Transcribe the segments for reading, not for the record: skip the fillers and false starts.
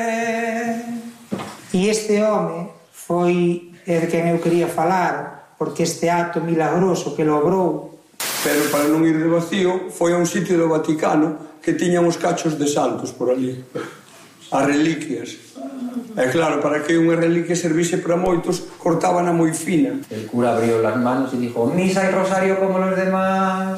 E este home foi de quen eu quería falar, porque este acto milagroso que logrou. Pero para non ir de vacío, foi a un sitio do Vaticano que tiñan os cachos de santos por ali, as reliquias. E claro, para que unha reliquia servise para moitos, cortábana moi fina. El cura abrió las manos y dijo: misa y rosario como los demás,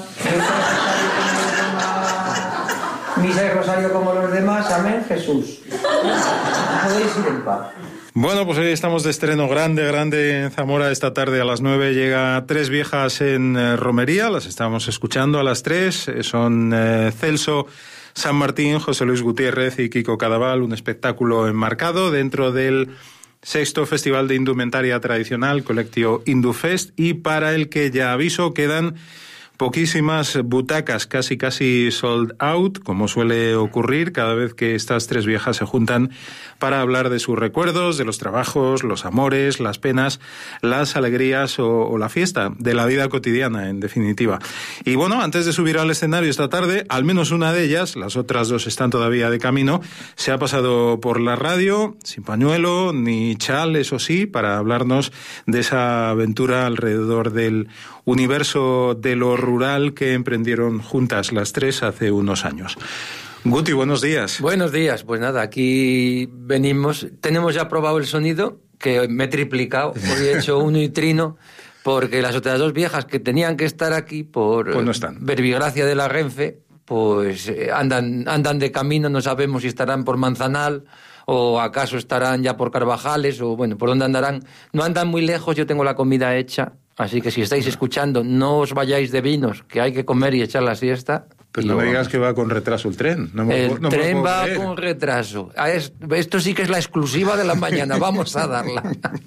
misa y rosario como los demás, amén, Jesús. Podéis ir en paz. Bueno, pues hoy estamos de estreno grande en Zamora. Esta tarde a las 9 llega Tres Viejas en Romería. Las estamos escuchando a las 3. Son Celso San Martín, José Luis Gutiérrez y Kiko Cadaval. Un espectáculo enmarcado dentro del 6º Festival de Indumentaria Tradicional, Colectio Indufest, y para el que ya aviso quedan poquísimas butacas, casi sold out, como suele ocurrir cada vez que estas tres viejas se juntan para hablar de sus recuerdos, de los trabajos, los amores, las penas, las alegrías o la fiesta, de la vida cotidiana, en definitiva. Y bueno, antes de subir al escenario esta tarde, al menos una de ellas, las otras dos están todavía de camino, se ha pasado por la radio, sin pañuelo ni chal, eso sí, para hablarnos de esa aventura alrededor del universo de lo rural que emprendieron juntas las tres hace unos años. Guti, buenos días. Buenos días, pues nada, aquí venimos, tenemos ya probado el sonido, que me he triplicado, hoy he hecho uno y trino, porque las otras dos viejas que tenían que estar aquí por pues no están. Verbigracia de la Renfe, pues andan de camino, no sabemos si estarán por Manzanal o acaso estarán ya por Carvajales o bueno, por dónde andarán. No andan muy lejos, yo tengo la comida hecha, así que si estáis escuchando, no os vayáis de vinos, que hay que comer y echar la siesta. Pues no me digas que va con retraso el tren. El tren va con retraso. Esto sí que es la exclusiva de la mañana, vamos a darla.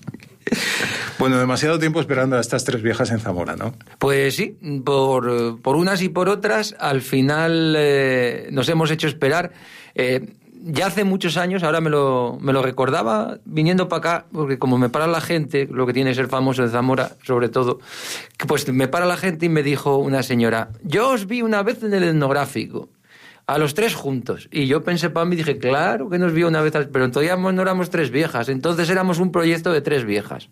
Bueno, demasiado tiempo esperando a estas tres viejas en Zamora, ¿no? Pues sí, por unas y por otras, al final nos hemos hecho esperar. Ya hace muchos años, ahora me lo recordaba viniendo para acá, porque como me para la gente, lo que tiene ser famoso en Zamora, sobre todo, pues me para la gente y me dijo una señora: yo os vi una vez en el etnográfico, a los tres juntos. Y yo pensé para mí, dije, claro que nos vio una vez, pero todavía no éramos tres viejas, entonces éramos un proyecto de tres viejas.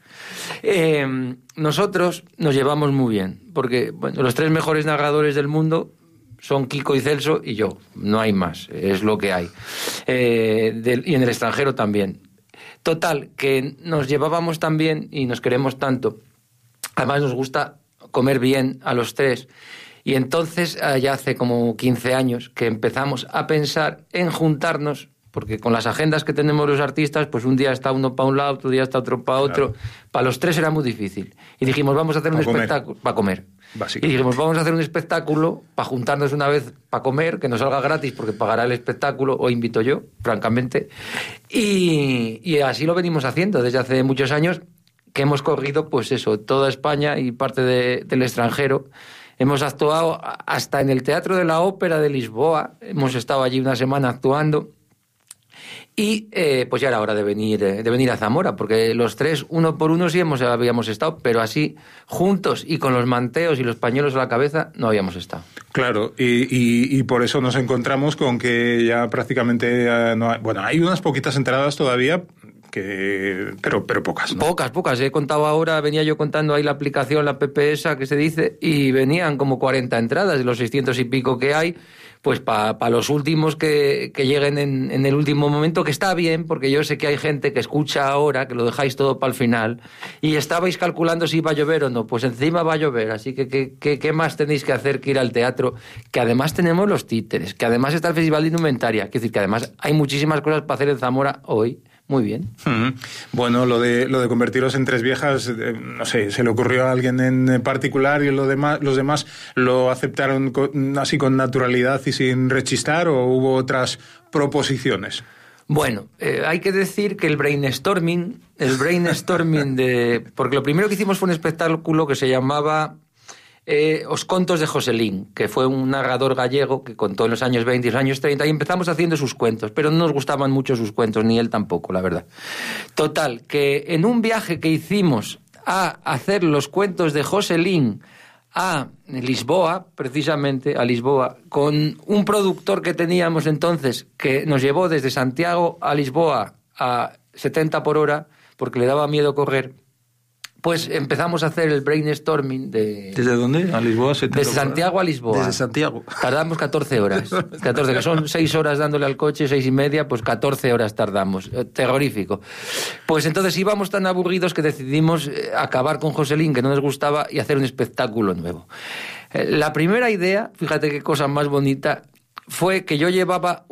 Nosotros nos llevamos muy bien, porque bueno, los tres mejores narradores del mundo son Kiko y Celso y yo, no hay más, es lo que hay. Y en el extranjero también. Total, que nos llevábamos tan bien y nos queremos tanto. Además nos gusta comer bien a los tres. Y entonces, ya hace como 15 años que empezamos a pensar en juntarnos, porque con las agendas que tenemos los artistas, pues un día está uno para un lado, otro día está otro para otro. Claro. Para los tres era muy difícil. Y dijimos, vamos a hacer un espectáculo para comer. Y dijimos, vamos a hacer un espectáculo para juntarnos una vez para comer, que nos salga gratis porque pagará el espectáculo, o invito yo, francamente. Y así lo venimos haciendo desde hace muchos años, que hemos corrido, pues eso, toda España y parte del extranjero. Hemos actuado hasta en el Teatro de la Ópera de Lisboa, hemos estado allí una semana actuando. Y pues ya era hora de venir a Zamora, porque los tres, uno por uno, sí habíamos estado, pero así, juntos y con los manteos y los pañuelos a la cabeza, no habíamos estado. Claro, y por eso nos encontramos con que ya prácticamente no hay, bueno, hay unas poquitas entradas todavía, pero pocas, ¿no? Pocas. He contado ahora, venía yo contando ahí la aplicación, la PPS que se dice, y venían como 40 entradas de los 600 y pico que hay. Pues para los últimos que lleguen en el último momento, que está bien, porque yo sé que hay gente que escucha ahora, que lo dejáis todo para el final, y estabais calculando si iba a llover o no, pues encima va a llover, así que ¿qué más tenéis que hacer que ir al teatro? Que además tenemos los títeres, que además está el Festival de Indumentaria, es decir, que además hay muchísimas cosas para hacer en Zamora hoy. Muy bien. Bueno, lo de convertiros en tres viejas, no sé, ¿se le ocurrió a alguien en particular y los demás lo aceptaron así con naturalidad y sin rechistar, o hubo otras proposiciones? Bueno, hay que decir que el brainstorming porque lo primero que hicimos fue un espectáculo que se llamaba Os contos de Joselín, que fue un narrador gallego que contó en los años 20 y los años 30, y empezamos haciendo sus cuentos, pero no nos gustaban mucho sus cuentos, ni él tampoco, la verdad. Total, que en un viaje que hicimos a hacer los cuentos de Joselín a Lisboa, precisamente a Lisboa, con un productor que teníamos entonces que nos llevó desde Santiago a Lisboa a 70 por hora porque le daba miedo correr. Pues empezamos a hacer el brainstorming de... ¿Desde dónde? ¿A Lisboa? Desde Santiago a Lisboa. Desde Santiago. Tardamos 14 horas. 14, que son 6 horas dándole al coche, 6 y media, pues 14 horas tardamos. Terrorífico. Pues entonces íbamos tan aburridos que decidimos acabar con Joselín, que no nos gustaba, y hacer un espectáculo nuevo. La primera idea, fíjate qué cosa más bonita, fue que yo llevaba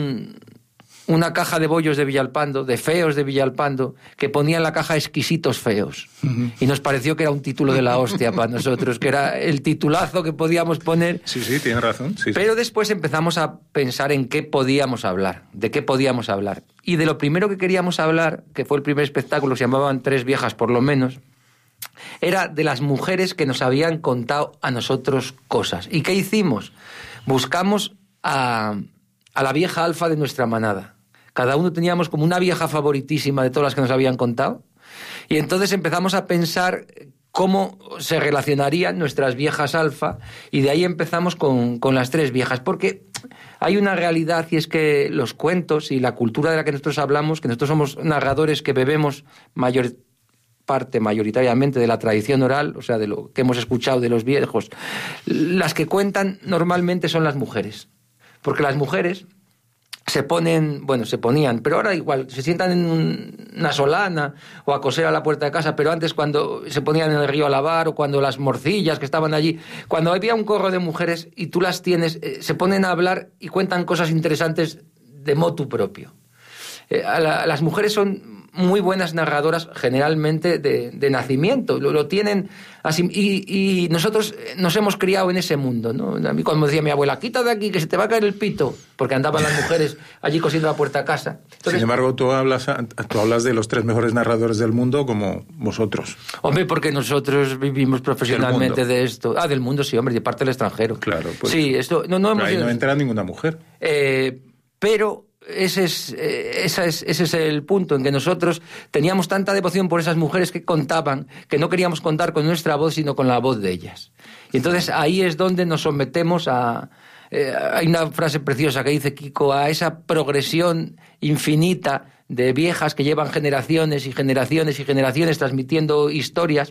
una caja de bollos de Villalpando, de feos de Villalpando, que ponía en la caja exquisitos feos. Y nos pareció que era un título de la hostia para nosotros, que era el titulazo que podíamos poner. Sí, tienes razón. Sí, pero después empezamos a pensar en qué podíamos hablar, de qué podíamos hablar. Y de lo primero que queríamos hablar, que fue el primer espectáculo, se llamaban Tres viejas por lo menos, era de las mujeres que nos habían contado a nosotros cosas. ¿Y qué hicimos? Buscamos a la vieja alfa de nuestra manada. Cada uno teníamos como una vieja favoritísima de todas las que nos habían contado. Y entonces empezamos a pensar cómo se relacionarían nuestras viejas alfa, y de ahí empezamos con las tres viejas. Porque hay una realidad, y es que los cuentos y la cultura de la que nosotros hablamos, que nosotros somos narradores que bebemos mayoritariamente de la tradición oral, o sea, de lo que hemos escuchado de los viejos, las que cuentan normalmente son las mujeres. Porque las mujeres se ponían, pero ahora igual, se sientan en una solana o a coser a la puerta de casa, pero antes cuando se ponían en el río a lavar, o cuando las morcillas que estaban allí, cuando había un corro de mujeres y tú las tienes, se ponen a hablar y cuentan cosas interesantes de motu propio. Las mujeres son muy buenas narradoras generalmente de nacimiento, lo tienen así, y nosotros nos hemos criado en ese mundo, ¿no? A mí cuando me decía mi abuela, quita de aquí que se te va a caer el pito, porque andaban las mujeres allí cosiendo la puerta a casa. Entonces, sin embargo, tú hablas de los tres mejores narradores del mundo como vosotros. Hombre, porque nosotros vivimos profesionalmente de esto. Del mundo sí, hombre, de parte del extranjero. Claro, pues. Sí, esto no hemos... Ahí no entra ninguna mujer. Pero ese es el punto en que nosotros teníamos tanta devoción por esas mujeres que contaban, que no queríamos contar con nuestra voz, sino con la voz de ellas. Y entonces ahí es donde nos sometemos a... hay una frase preciosa que dice Kiko, a esa progresión infinita de viejas que llevan generaciones y generaciones y generaciones transmitiendo historias.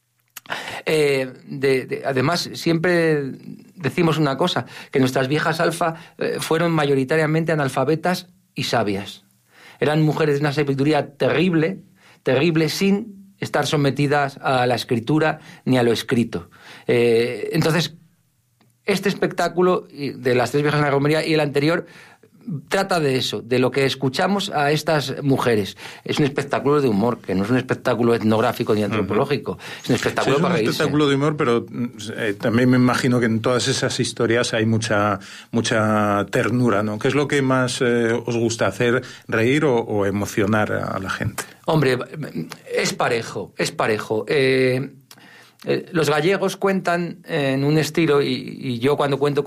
Además, siempre decimos una cosa, que nuestras viejas alfa fueron mayoritariamente analfabetas y sabias. Eran mujeres de una sabiduría terrible, sin estar sometidas a la escritura ni a lo escrito. Entonces, este espectáculo de las tres viejas en la romería y el anterior trata de eso, de lo que escuchamos a estas mujeres. Es un espectáculo de humor, que no es un espectáculo etnográfico ni antropológico. Es un espectáculo para reírse. Es un espectáculo de humor, pero también me imagino que en todas esas historias hay mucha ternura, ¿no? ¿Qué es lo que más os gusta hacer, reír o emocionar a la gente? Hombre, es parejo. Los gallegos cuentan en un estilo, y yo cuando cuento